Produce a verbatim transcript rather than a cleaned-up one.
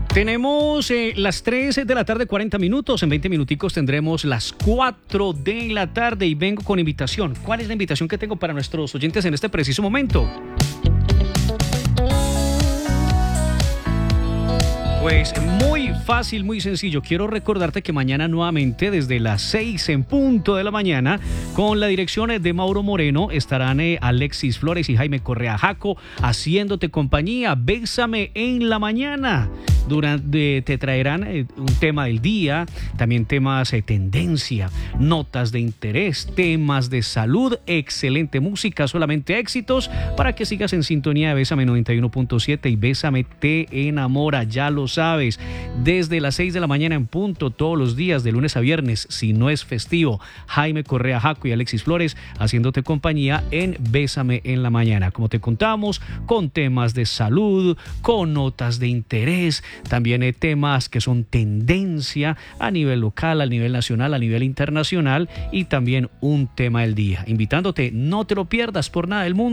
Tenemos eh, las tres de la tarde, cuarenta minutos. En veinte minuticos tendremos las cuatro de la tarde y vengo con invitación. ¿Cuál es la invitación que tengo para nuestros oyentes en este preciso momento? Pues muy fácil, muy sencillo. Quiero recordarte que mañana nuevamente desde las seis en punto de la mañana, con la dirección de Mauro Moreno, estarán eh, Alexis Flores y Jaime Correa Jaco haciéndote compañía. Bésame en la mañana. Durante, te traerán eh, un tema del día, también temas de eh, tendencia, notas de interés, temas de salud, excelente música, solamente éxitos, para que sigas en sintonía de Bésame noventa y uno punto siete y Bésame te enamora, ya lo sabes, desde las seis de la mañana en punto, todos los días, de lunes a viernes, si no es festivo. Jaime Correa Jaco y Alexis Flores haciéndote compañía en Bésame en la mañana, como te contamos, con temas de salud, con notas de interés, también hay temas que son tendencia a nivel local, a nivel nacional, a nivel internacional, y también un tema del día. Invitándote, no te lo pierdas por nada del mundo.